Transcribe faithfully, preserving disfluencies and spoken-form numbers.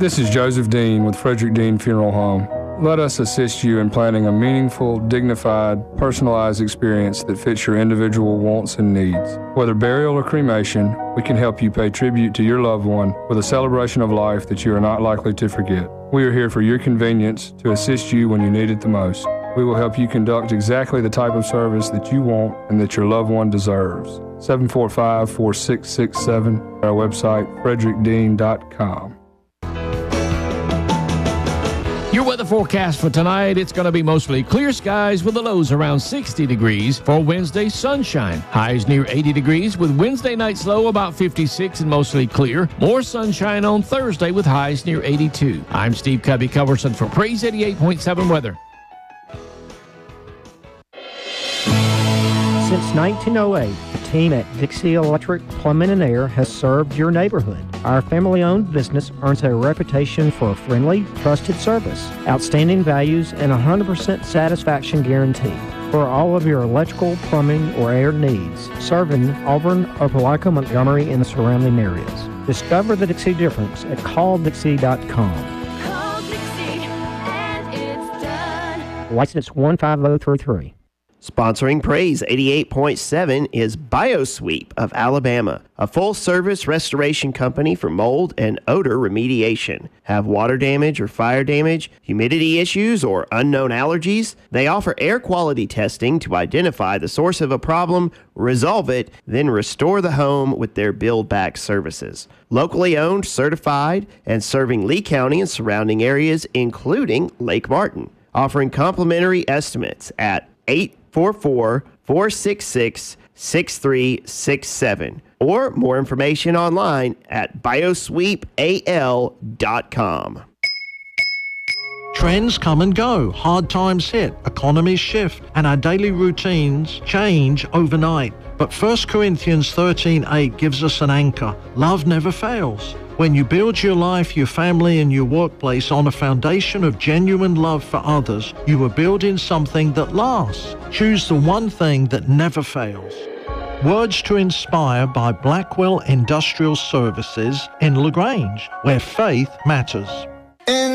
This is Joseph Dean with Frederick Dean Funeral Home. Let us assist you in planning a meaningful, dignified, personalized experience that fits your individual wants and needs. Whether burial or cremation, we can help you pay tribute to your loved one with a celebration of life that you are not likely to forget. We are here for your convenience to assist you when you need it the most. We will help you conduct exactly the type of service that you want and that your loved one deserves. seven four five, four six six seven, our website, frederick dean dot com. Your weather forecast for tonight, it's going to be mostly clear skies with the lows around sixty degrees. For Wednesday, sunshine. Highs near eighty degrees with Wednesday night's low about fifty-six and mostly clear. More sunshine on Thursday with highs near eighty-two. I'm Steve Cubby Coverson for Praise eighty-eight point seven Weather. Since nineteen oh eight, the team at Dixie Electric Plumbing and Air has served your neighborhood. Our family-owned business earns a reputation for friendly, trusted service, outstanding values, and a one hundred percent satisfaction guarantee. For all of your electrical, plumbing, or air needs, serving Auburn, Opelika, Montgomery, and the surrounding areas. Discover the Dixie difference at call dixie dot com. Call Dixie and it's done. License one five zero three three. Sponsoring Praise eighty-eight point seven is BioSweep of Alabama, a full-service restoration company for mold and odor remediation. Have water damage or fire damage, humidity issues, or unknown allergies? They offer air quality testing to identify the source of a problem, resolve it, then restore the home with their build-back services. Locally owned, certified, and serving Lee County and surrounding areas, including Lake Martin. Offering complimentary estimates at eight four four, four six six, six three six seven or more information online at biosweep a l dot com. Trends come and go, hard times hit, economies shift, and our daily routines change overnight. But First Corinthians thirteen eight gives us an anchor. Love never fails. When you build your life, your family, and your workplace on a foundation of genuine love for others, you are building something that lasts. Choose the one thing that never fails. Words to Inspire by Blackwell Industrial Services in LaGrange, where faith matters.